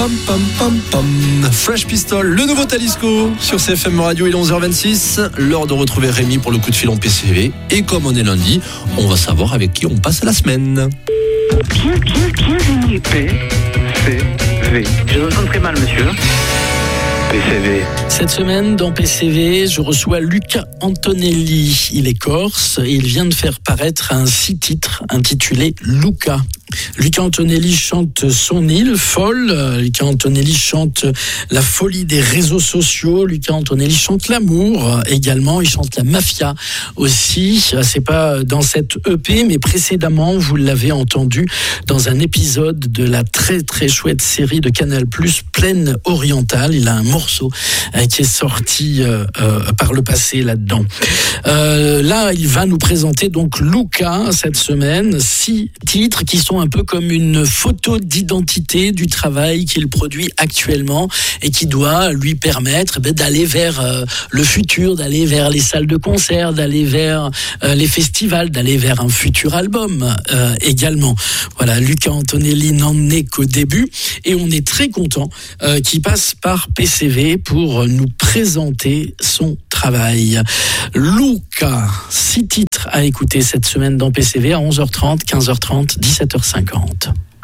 Pam pam pam pam. Fresh Pistol, le nouveau Talisco sur CFM Radio, il est 11h26. L'heure de retrouver Rémi pour le coup de fil en PCV. Et comme on est lundi, on va savoir avec qui on passe la semaine. Bienvenue. PCV. Je vous entends très mal, monsieur. PCV. Cette semaine, dans PCV, je reçois Luca Antonelli. Il est corse et il vient de faire paraître un 6 titres intitulé Luca. Luca Antonelli chante son île folle. Luca Antonelli chante la folie des réseaux sociaux. Luca Antonelli chante l'amour également. Il chante la mafia aussi. C'est pas dans cette EP, mais précédemment, vous l'avez entendu dans un épisode de la très très chouette série de Canal+, Plaine Orientale. Il a un morceau qui est sorti par le passé là-dedans. Là, il va nous présenter donc Luca cette semaine. 6 titres qui sont un peu comme une photo d'identité du travail qu'il produit actuellement et qui doit lui permettre d'aller vers le futur, d'aller vers les salles de concert, d'aller vers les festivals, d'aller vers un futur album également. Voilà, Luca Antonelli n'en est qu'au début et on est très content qu'il passe par PCV pour nous présenter son travail. Luca, 6 titres à écouter cette semaine dans PCV à 11h30, 15h30, 17h50.